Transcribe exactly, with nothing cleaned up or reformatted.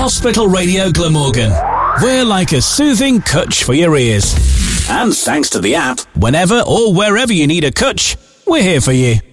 Hospital Radio Glamorgan. We're like a soothing cwtch for your ears. And thanks to the app, whenever or wherever you need a cwtch, we're here for you.